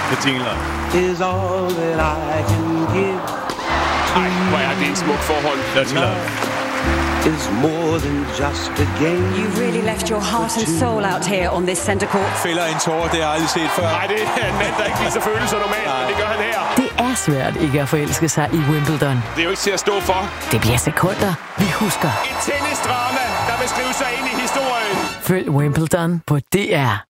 Det jingler. Is all that I can give. Ej, hvor er det en smuk forhold. That's love. Is more than just a game. You really left your heart and soul out here on this center court. Fælder en tårer, det har jeg aldrig set før. Nej, det er en mand, der ikke viser følelser normalt, men det gør han her. Det er svært ikke at forelske sig i Wimbledon. Det er jo ikke til at stå for. Det bliver sekunder, vi husker. Et tennisdrama, der vil skrive sig ind i historien. Følg Wimbledon på DR.